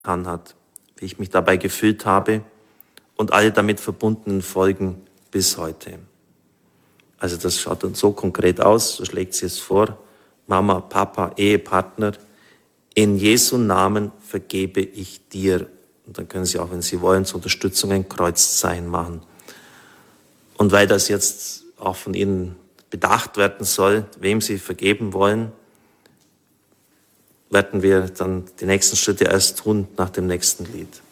getan hat, wie ich mich dabei gefühlt habe und alle damit verbundenen Folgen bis heute. Also das schaut dann so konkret aus, so schlägt sie es vor. Mama, Papa, Ehepartner, in Jesu Namen vergebe ich dir. Und dann können Sie auch, wenn Sie wollen, zur Unterstützung ein Kreuzzeichen machen. Und weil das jetzt auch von Ihnen bedacht werden soll, wem Sie vergeben wollen, werden wir dann die nächsten Schritte erst tun nach dem nächsten Lied.